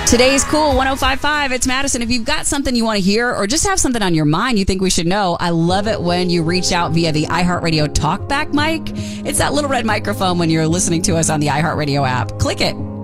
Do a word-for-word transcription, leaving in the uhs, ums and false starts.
Today's Cool one oh five point five. It's Madison. If you've got something you want to hear or just have something on your mind you think we should know, I love it when you reach out via the iHeartRadio TalkBack mic. It's that little red microphone when you're listening to us on the iHeartRadio app. Click it.